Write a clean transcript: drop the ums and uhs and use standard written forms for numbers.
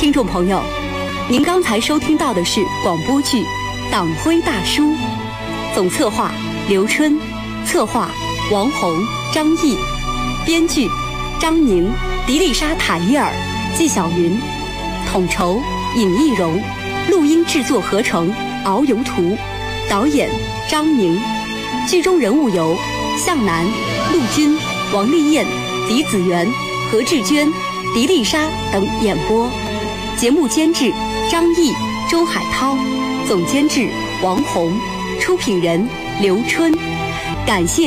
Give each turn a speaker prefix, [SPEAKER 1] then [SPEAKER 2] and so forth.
[SPEAKER 1] 听众朋友，您刚才收听到的是广播剧《党徽大叔》，总策划刘春，策划王红、张毅，编剧张宁、迪丽莎·塔伊尔、纪晓云，统筹尹艺荣，录音制作合成敖游图，导演张宁。剧中人物由向南、陆军、王丽燕、李子媛、何志娟、迪丽莎等演播。节目监制张毅、周海涛，总监制王红，出品人刘春。感谢